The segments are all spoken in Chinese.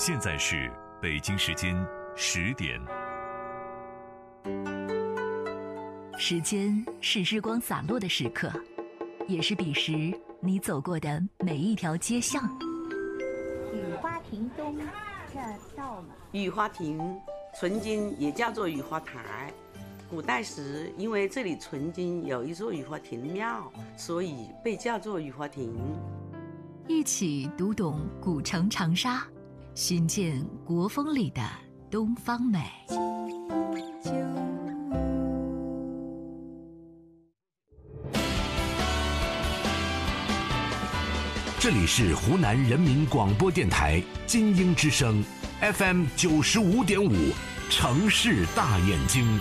现在是北京时间10点。 时间是日光洒落的时刻，也是彼时你走过的每一条街巷。 雨花亭东这到了。 雨花亭曾经也叫做雨花台，古代时因为这里曾经有一座雨花亭庙，所以被叫做雨花亭。 一起读懂古城长沙，寻见国风里的东方美。 这里是湖南人民广播电台金鹰之声 FM 95.5，城市大眼睛。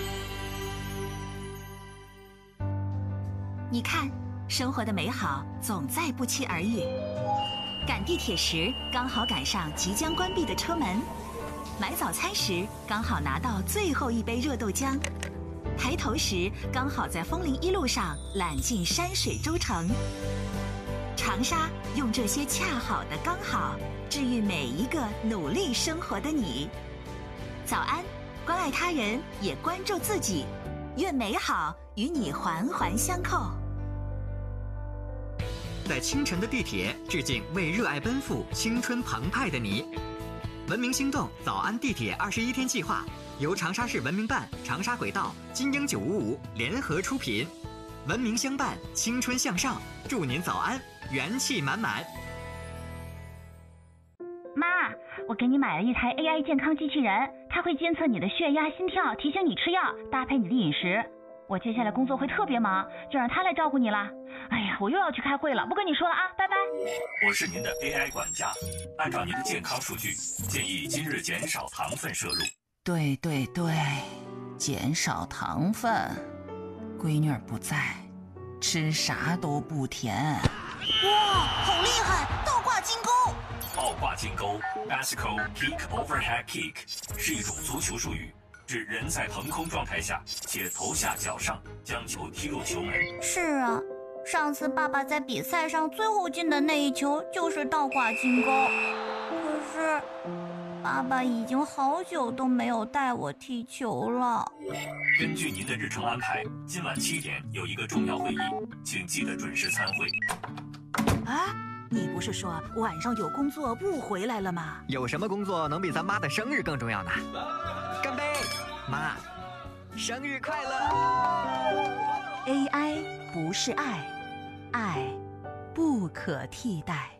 你看，生活的美好总在不期而遇。赶地铁时，刚好赶上即将关闭的车门；买早餐时，刚好拿到最后一杯热豆浆；抬头时，刚好在枫林一路上揽尽山水洲城。长沙用这些恰好的刚好，治愈每一个努力生活的你。早安，关爱他人，也关注自己，愿美好与你环环相扣。 在清晨的地铁，致敬为热爱奔赴、青春澎湃的你。文明星动早安地铁21天计划由长沙市文明办、长沙轨道、金鹰955联合出品，文明相伴，青春向上，祝您早安，元气满满。 妈，我给你买了一台 AI 健康机器人，它会监测你的血压、心跳，提醒你吃药，搭配你的饮食。我接下来工作会特别忙，就让它来照顾你啦。哎呀，我又要去开会了，不跟你说了啊，拜拜。 我是您的 AI 管家，按照您的健康数据，建议今日减少糖分摄入。 对对对，减少糖分。闺女儿不在，吃啥都不甜。 哇，好厉害！倒挂金钩。 倒挂金钩 Bicycle Kick Overhead Kick 是一种足球术语，指人在腾空状态下且头下脚上将球踢入球门。 是啊，上次爸爸在比赛上最后进的那一球就是倒挂金钩。可是爸爸已经好久都没有带我踢球了。 根据您的日程安排，今晚7点有一个重要会议，请记得准时参会。 啊，你不是说晚上有工作不回来了吗？ 有什么工作能比咱妈的生日更重要呢？干杯，妈，生日快乐。 AI 不是爱，爱不可替代。